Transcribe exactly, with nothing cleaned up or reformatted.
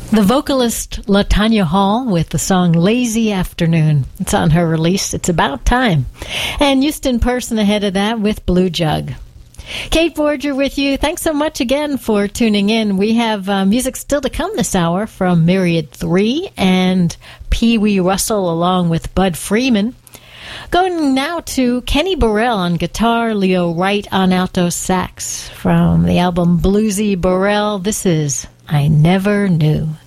The vocalist LaTanya Hall with the song Lazy Afternoon. It's on her release, It's About Time. And Houston Person ahead of that with Blue Jug. Kate Borger with you. Thanks so much again for tuning in. We have uh, music still to come this hour from Myriad three and Pee Wee Russell along with Bud Freeman. Going now to Kenny Burrell on guitar, Leo Wright on alto sax. From the album Bluesy Burrell, this is I Never Knew.